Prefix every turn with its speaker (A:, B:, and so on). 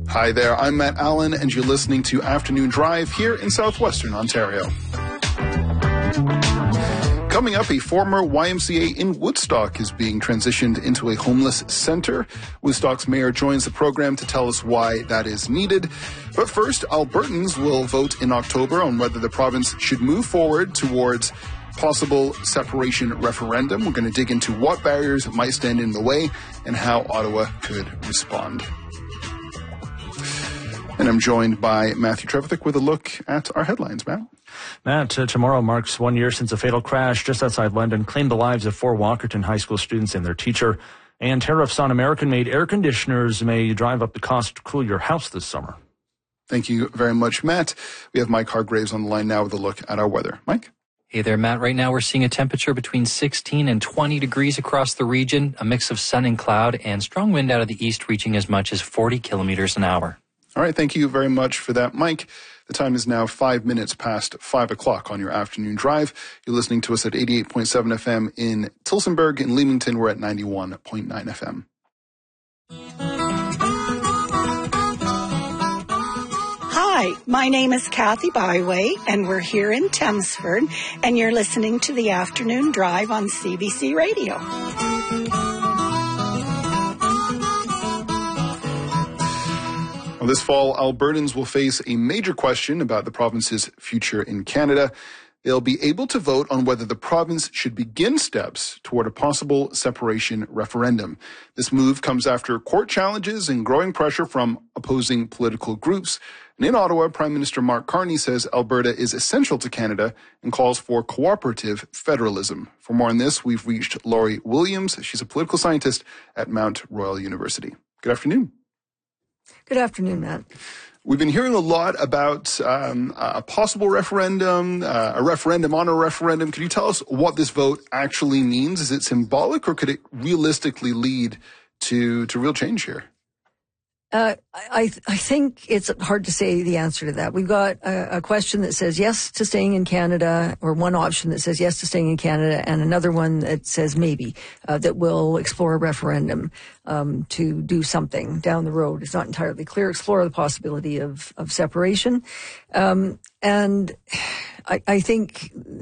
A: Hi there, I'm Matt Allen, and you're listening to Afternoon Drive here in southwestern Ontario. Coming up, a former YMCA in Woodstock is being transitioned into a homeless center. Woodstock's mayor joins the program to tell us why that is needed. But first, Albertans will vote in October on whether the province should move forward towards possible separation referendum. We're going to dig into what barriers might stand in the way and how Ottawa could respond. And I'm joined by Matthew Trevithick with a look at our headlines. Matt,
B: tomorrow marks 1 year since a fatal crash just outside London claimed the lives of 4 Walkerton High School students and their teacher. And tariffs on American-made air conditioners may drive up the cost to cool your house this summer.
A: Thank you very much, Matt. We have Mike Hargraves on the line now with a look at our weather. Mike?
C: Hey there, Matt. Right now we're seeing a temperature between 16 and 20 degrees across the region, a mix of sun and cloud, and strong wind out of the east reaching as much as 40 kilometers an hour.
A: All right, thank you very much for that, Mike. The time is now 5 minutes past 5 o'clock on your afternoon drive. You're listening to us at 88.7 FM in Tillsonburg. In Leamington, we're at 91.9 FM.
D: Hi, my name is Kathy Byway, and we're here in Thamesford, and you're listening to the Afternoon Drive on CBC Radio.
A: Well, this fall, Albertans will face a major question about the province's future in Canada. They'll be able to vote on whether the province should begin steps toward a possible separation referendum. This move comes after court challenges and growing pressure from opposing political groups. And in Ottawa, Prime Minister Mark Carney says Alberta is essential to Canada and calls for cooperative federalism. For more on this, we've reached Laurie Williams. She's a political scientist at Mount Royal University. Good afternoon.
E: Good afternoon, Matt.
A: We've been hearing a lot about a possible referendum, a referendum on a referendum. Could you tell us what this vote actually means? Is it symbolic, or could it realistically lead to real change here?
E: I think it's hard to say the answer to that. We've got a question that says yes to staying in Canada, or one option that says yes to staying in Canada, and another one that says maybe, that will explore a referendum to do something down the road. It's not entirely clear. Explore the possibility of separation. And I think